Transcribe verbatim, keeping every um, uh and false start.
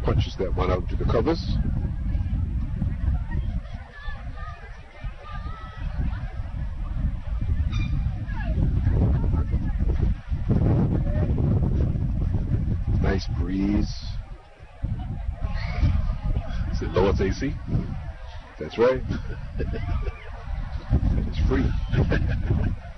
punches that one out to the covers. Nice breeze. Is it Lord's A C? That's right. It's free.